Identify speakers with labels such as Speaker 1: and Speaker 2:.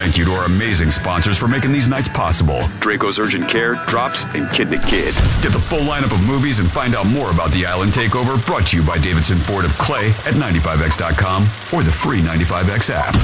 Speaker 1: thank you to our amazing sponsors for making these nights possible. Draco's Urgent Care, Drops, and Kid the Kid. Get the full lineup of movies and find out more about the Island Takeover, brought to you by Davidson Ford of Clay at 95X.com or the free 95X app.